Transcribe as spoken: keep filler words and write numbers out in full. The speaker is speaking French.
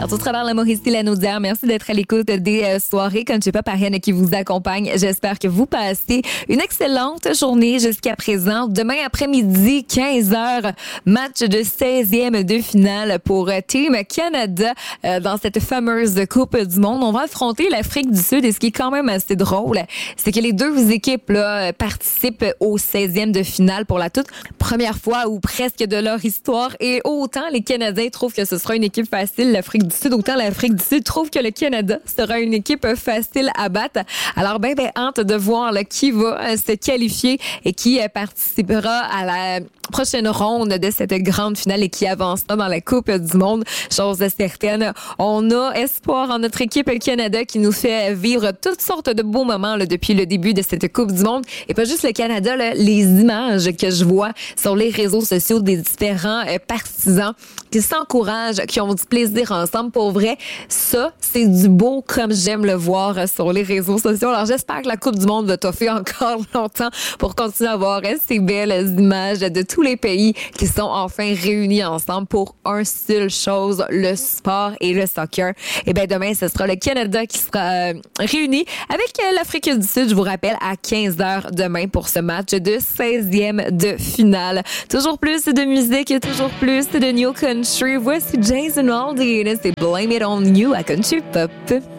Alors, tout travers la Mauricie, la Naudière, merci d'être à l'écoute des euh, soirées Country Pop Ariane qui vous accompagne. J'espère que vous passez une excellente journée jusqu'à présent. Demain après-midi, quinze heures, match de seizième de finale pour euh, Team Canada euh, dans cette fameuse Coupe du Monde. On va affronter l'Afrique du Sud et ce qui est quand même assez drôle, c'est que les deux équipes là, participent au seizième de finale pour la toute première fois ou presque de leur histoire. Et autant les Canadiens trouvent que ce sera une équipe facile, l'Afrique du Sud, autant l'Afrique du Sud trouve que le Canada sera une équipe facile à battre. Alors, ben, ben, hâte de voir là, qui va euh, se qualifier et qui euh, participera à la prochaine ronde de cette grande finale et qui avancera dans la Coupe du Monde. Chose certaine, on a espoir en notre équipe Canada qui nous fait vivre toutes sortes de beaux moments là, depuis le début de cette Coupe du Monde. Et pas juste le Canada, là, les images que je vois sur les réseaux sociaux des différents euh, partisans qui s'encouragent, qui ont du plaisir ensemble. Pour vrai, ça, c'est du beau comme j'aime le voir euh, sur les réseaux sociaux. Alors, j'espère que la Coupe du Monde va t'offrir encore longtemps pour continuer à voir euh, ces belles images de tous les pays qui sont enfin réunis ensemble pour un seul chose, le sport et le soccer. Et bien, demain, ce sera le Canada qui sera euh, réuni avec euh, l'Afrique du Sud, je vous rappelle, à quinze heures demain pour ce match de seizième de finale. Toujours plus de musique, toujours plus de New Country. Voici Jason Aldean, c'est Blame It On You à Country Pop.